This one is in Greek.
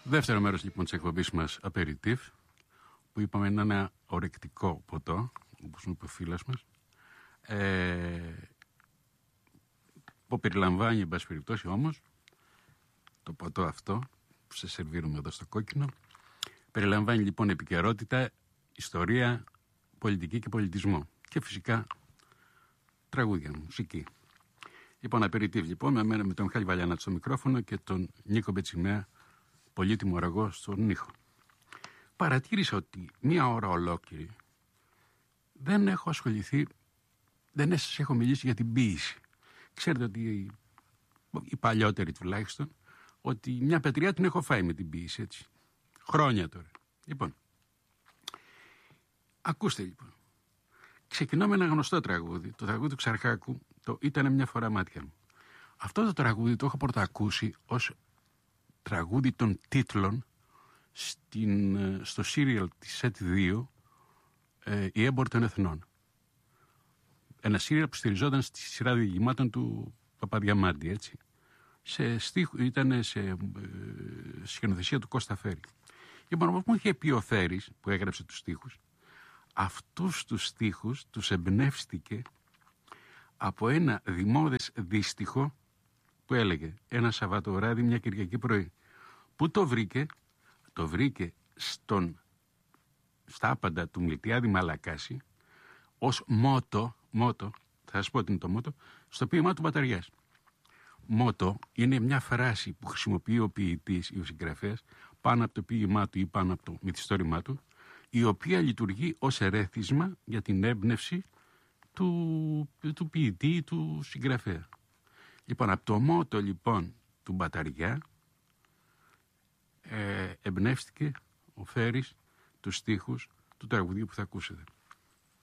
Δεύτερο μέρος λοιπόν της εκπομπής μας, Απεριτίφ, που είπαμε είναι ένα ορεκτικό ποτό, όπως μου είπε ο φίλος μας, που περιλαμβάνει, εν πάση περιπτώσει όμως, το ποτό αυτό που σε σερβίρουμε εδώ στο κόκκινο, περιλαμβάνει λοιπόν επικαιρότητα, ιστορία, πολιτική και πολιτισμό και φυσικά τραγούδια, μουσική. Λοιπόν, Απεριτίφ λοιπόν, με μένα, με τον Μιχάλη Βαλιανάτη στο μικρόφωνο και τον Νίκο Μπετσινέα, πολύτιμο αργό στον ήχο. Παρατήρησα ότι μία ώρα ολόκληρη δεν έχω ασχοληθεί, δεν σας έχω μιλήσει για την ποίηση. Ξέρετε ότι οι παλιότεροι τουλάχιστον, ότι μια πετριά την έχω φάει με την ποίηση, έτσι. Χρόνια τώρα. Λοιπόν, ακούστε λοιπόν. Ξεκινώ με ένα γνωστό τραγούδι, το τραγούδι του Ξαρχάκου, το «Ήτανε μια φορά μάτια μου». Αυτό το τραγούδι το έχω πρωτοακούσει ως τραγούδι των τίτλων στο σύριαλ της ΣΕΤ2, «Η έμποροι των εθνών». Ένα σύριαλ που στηριζόταν στη σειρά διηγημάτων του Παπαδιαμάντη, έτσι. Ήταν σε σκηνοθεσία του Κώστα Φέρη. Λοιπόν, όπως μου είχε πει ο Φέρης, που έγραψε τους στίχους, αυτούς τους στίχους τους εμπνεύστηκε από ένα δημόδες δύστιχο που έλεγε ένα Σαββατοβράδυ μια Κυριακή πρωί. Πού το βρήκε? Το βρήκε στα άπαντα του Μιλτιάδη Μαλακάση ως μότο, θα σας πω τι είναι το μότο, στο ποίημά του Μπαταριάς. Μότο είναι μια φράση που χρησιμοποιεί ο ποιητής ή ο συγγραφέας πάνω από το ποίημά του ή πάνω από το μυθιστόρημά του, η οποία λειτουργεί ως ερέθισμα για την έμπνευση του ποιητή ή του συγγραφέα. Λοιπόν, από το μότο λοιπόν του Μπαταριά εμπνεύστηκε ο Φέρης τους στίχους του τραγουδιού που θα ακούσετε.